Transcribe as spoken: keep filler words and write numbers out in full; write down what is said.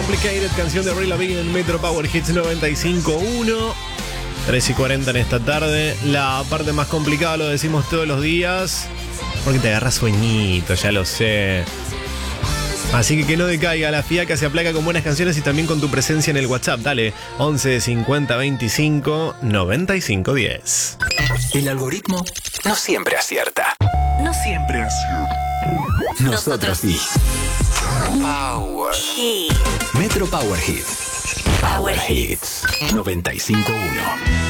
Complicated, canción de Avril Lavigne en Metro Power Hits noventa y cinco punto uno. tres y cuarenta en esta tarde. La parte más complicada lo decimos todos los días, porque te agarras sueñito, ya lo sé. Así que que no decaiga, la fiaca se aplaca con buenas canciones y también con tu presencia en el WhatsApp. Dale, once cincuenta veinticinco noventa y cinco diez. El algoritmo no siempre acierta. No siempre acierta. Nosotros sí. Power Hit. Metro Power Hits. Power Hits noventa y cinco punto uno.